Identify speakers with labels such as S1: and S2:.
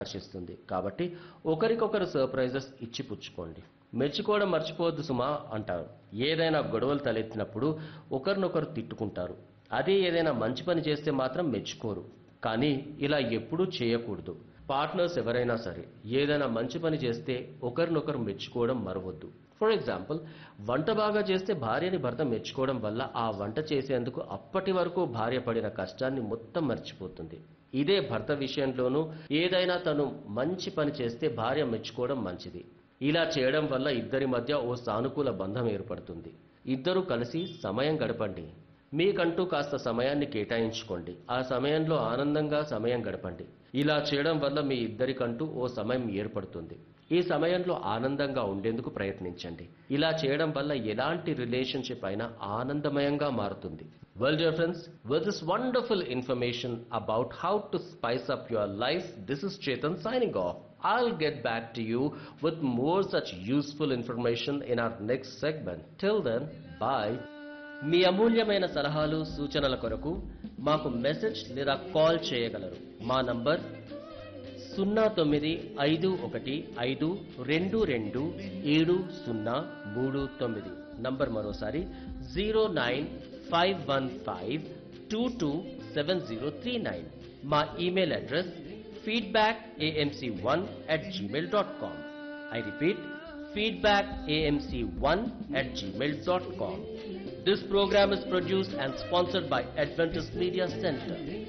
S1: ఆకర్షిస్తుంది. కాబట్టి ఒకరికొకరు సర్ప్రైజెస్ ఇచ్చి పుచ్చుకోండి. మెచ్చుకోవడం మర్చిపోవద్దు సుమా అంటారు. ఏదైనా గొడవలు తలెత్తినప్పుడు ఒకరినొకరు తిట్టుకుంటారు. అదే ఏదైనా మంచి పని చేస్తే మాత్రం మెచ్చుకోరు. కానీ ఇలా ఎప్పుడూ చేయకూడదు. పార్ట్నర్స్ ఎవరైనా సరే ఏదైనా మంచి పని చేస్తే ఒకరినొకరు మెచ్చుకోవడం మరవద్దు. ఫర్ ఎగ్జాంపుల్, వంట బాగా చేస్తే భార్యని భర్త మెచ్చుకోవడం వల్ల ఆ వంట చేసేందుకు అప్పటి వరకు భార్య పడిన కష్టాన్ని మొత్తం మర్చిపోతుంది. ఇదే భర్త విషయంలోనూ ఏదైనా తను మంచి పని చేస్తే భార్య మెచ్చుకోవడం మంచిది. ఇలా చేయడం వల్ల ఇద్దరి మధ్య ఓ సానుకూల బంధం ఏర్పడుతుంది. ఇద్దరూ కలిసి సమయం గడపండి. మీకంటూ కాస్త సమయాన్ని కేటాయించుకోండి. ఆ సమయంలో ఆనందంగా సమయం గడపండి. ఇలా చేయడం వల్ల మీ ఇద్దరికంటూ ఓ సమయం ఏర్పడుతుంది. ఈ సమయంలో ఆనందంగా ఉండేందుకు ప్రయత్నించండి. ఇలా చేయడం వల్ల ఎలాంటి రిలేషన్షిప్ అయినా ఆనందమయంగా మారుతుంది. Well, dear friends, with this wonderful information about how to spice up your life, this is Chetan signing off. I'll get back to you with more such useful information in our next segment. Till then, bye. మీ అమూల్యమైన సలహాలు సూచనల కొరకు మాకు message లేదా call చేయగలరు. మా number 0915227039. Number మరోసారి 09515227039. మా email address feedbackamc1@gmail.com. I repeat, feedbackamc1@gmail.com. This program is produced and sponsored by Adventist Media Center.